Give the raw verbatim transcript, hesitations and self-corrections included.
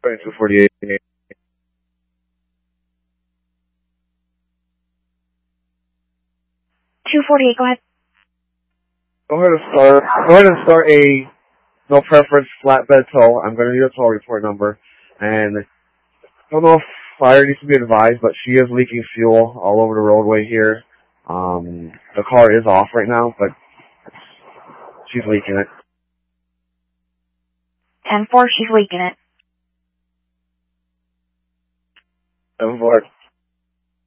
two forty-eight. two forty-eight, go ahead. Go ahead and start. Go ahead and start a no preference flatbed tow. I'm going to need a tow report number, and I don't know if fire needs to be advised, but she is leaking fuel all over the roadway here. Um, the car is off right now, but she's leaking it. ten four, she's leaking it. seven four.